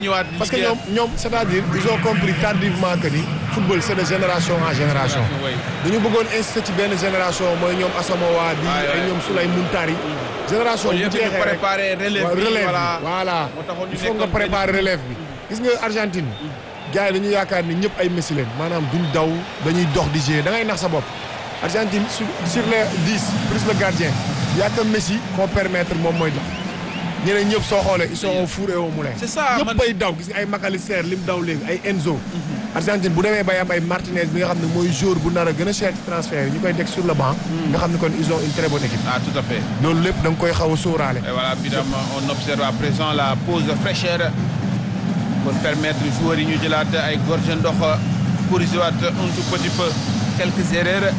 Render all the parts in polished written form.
parce que ñoom c'est-à-dire ils ont compris tardivement que ni football c'est de génération en génération. dañu bëggoon insister ci benn génération mooy ñoom Asamoah di ay ñoom Souley Muntari. génération bu jeexee rek préparer relève bi voilà il faut nga préparer relève bi. gis nga Argentine. gars yi dañu yaakaar ni ñëpp ay Messi leen maanaam duñ daw dañuy dox di jouer da ngay nax sa bopp. Argentine sur les 10 plus le gardien y a que Messi qu'on permettre moom mooy dox. ñeneen ñëpp soo xoolee ils sont au four et au moulin. c'est ça ñëpp ay daw gis nga ay McAllister lim daw léegi ay Enzo. Argentine bu demee bay am ay Martinez bi nga xam ne mooy joueur bu nar a gën a cher ci transfert yi ñu koy teg sur le banc. nga xam ne kon ils ont une très bonne équipe. ah tout à fait. loolu lépp da nga koy xaw a sóoraale. et voilà évidemment on observe à présent la pause fraîcheur pour permettre joueurs yi ñu jëlaat ay gorge ndox corriger waat un tout petit peu quelques erreurs.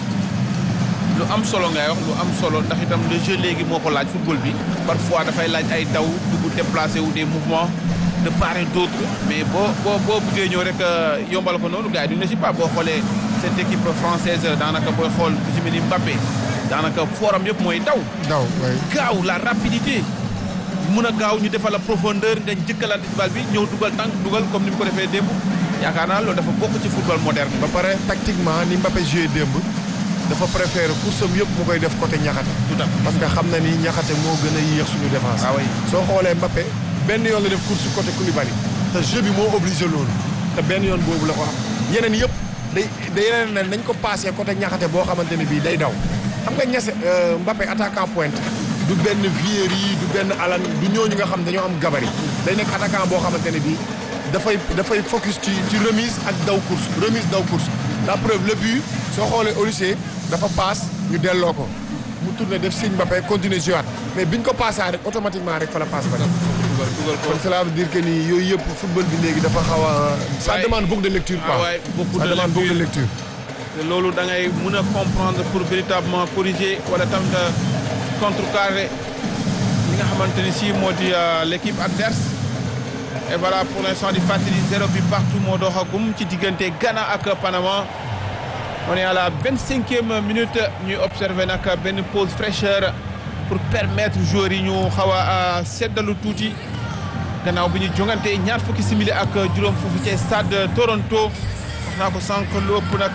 lu am solo ngay wax lu am solo ndax itam le jeu léegi moo ko laaj football bi parfois dafay laaj ay daw dugg déplacé wu des mouvements de part et d'autre mais boo buggee ñëw rek yombal ko noonu gars yi duñ ne si pas boo xoolee cette équipe française daanaka booy xool ku ci mel ni Mbappé daanaka forum yëpp mooy daw gaaw la rapidité mun a gaaw ñu defal la profondeur nga njëkkalante ci bal bi ñëw dugal tànk dugal comme ni mu ko defee démb yaakaar naa loolu dafa bokk ci football moderne. ba pare tactiquement ni Mbappé joué démb dafa préféré course am yëpp mu koy def côté ñaxate. tout à fait parce que xam na ni ñaxate moo gën a yéex suñu défense. ah oui soo xoolee Mbappé benn yoon la def course côté Koulibaly te jeu bi moo obligé loolu te benn yoon boobu la ko am yeneen yëpp day yeneen ne nañ ko passé côté ñaxate boo xamante ne bii day daw xam nga ñese Mbappé attaquant pointe du benn Vieri du benn Alan du ñooñu nga xam dañoo am gabarit day nekk attaquant boo xamante ne bii dafay focus ci remise ak daw course remise daw course la preuve le but soo xoolee Olysée dafa passe ñu delloo ko mu tourné def signe Mbappé continuer jouer mais biñ ko passé rek automatiquement rek fa la passe ba dem. kon cela veut dire que ni yooyu yëpp football bi léegi dafa xaw a. ça demande beaucoup de lecture quoi. ça demande beaucoup de lecture. te loolu da ngay mën a comprendre pour véritablement corriger wala tam contrecarrer li nga xamante ni si moo di l'équipe adverse et voilà pour l'instant di fàttali 0 bi partout moo doxagum ci diggante Ghana ak Panama. on est à la 25e minute ñuy observer nag benn pause fraîcheur pour permettre joueurs yi ñu xaw a seddalu tuuti gannaaw bi ñu jongante ñaar fukki simili ak juróom foofu ci stade Toronto wax naa ko sànq lu ëpp nag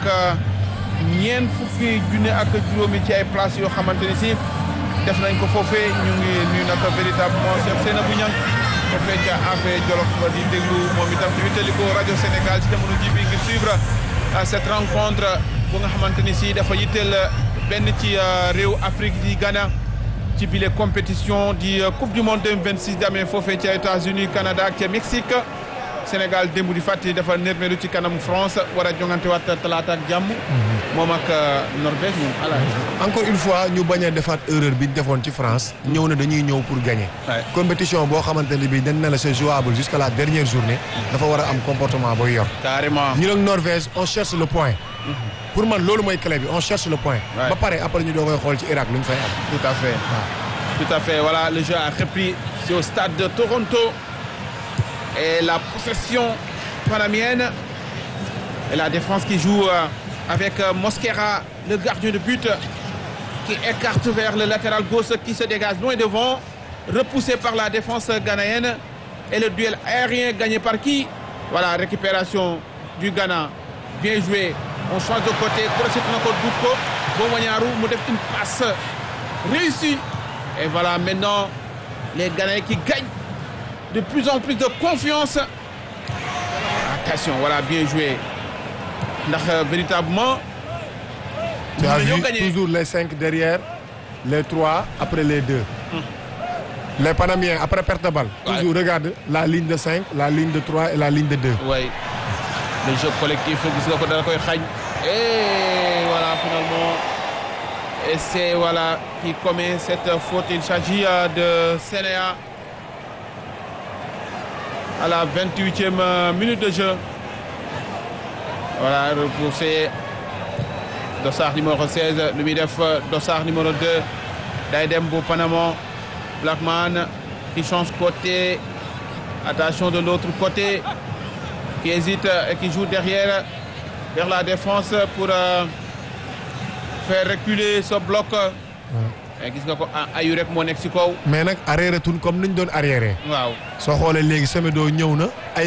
ñeent fukki junne ak juróomi ci ay places yoo xamante ni si def nañ ko foofee ñu ngi nuyu nag véritablement Cheikh Seynabou Niang foofee ca affaire Jolof ba di déglu moom itam di wétali ko rajo Sénégal ci jamono ji bi ngir suivre cette rencontre bu nga xamante ni si dafa yitteel benn ci réew Afrique di Ghana ci bile compétition di coupe du monde 2026 damee foofee ca États-Unis Canada ak ca Mexique Sénégal démb di fàttali dafa nermelu ci kanam France war a jongante waat talaata ak jàmm. moom ak Norvège moom ala. encore une fois ñu bañ a defaat erreur bi ñu defoon ci France. ñëw na dañuy ñëw pour gagner. compétition boo xamante ne bii dañ ne la c'est jouable jusqu'à la dernière journée. dafa war a am comportement booy yor. carrément ñu nag Norvège on cherche le point. pour man loolu mooy clé bi on cherche le point. ba pare après ñu doo koy xool ci Irak lu ñu fay am. tout à fait tout à fait voilà le jeu a repris c'est au stade de Toronto. Et la possession panamienne et la défense qui joue avec Mosquera, le gardien de but qui écarte vers le latéral gauche qui se dégage loin devant, repoussé par la défense ghanéenne et le duel aérien gagné par qui? Voilà, récupération du Ghana, bien joué, on change de côté, Bomanyarou mu def une passe réussie et voilà maintenant les Ghanéens qui gagnent de plus en plus de confiance. Attention, voilà, bien joué. Ndax véritablement. Tu as vu toujours les 5 derrière, les 3 après les 2. Les Panamiens après perte de balle. Toujours regarde la ligne de 5, la ligne de 3 et la ligne de 2. Oui. Le jeu collectif, gis nga ko dara koy xañ. Et voilà finalement. Et c'est voilà qui commet cette faute. Il s'agit de Sénéa. À la 28e minute de jeu. Voilà, repoussé Dossard numéro 16, le Midef Dossard numéro 2, Daïdembo Panama, Blackman qui change côté. Attention de l'autre côté, qui hésite et qui joue derrière, vers la défense pour faire reculer ce bloc mais gis nga ko ayu rek moo nekk si kaw. mais nag arrière tun comme niñ doon arrière. waaw. soo xoolee léegi Semedo ñëw na.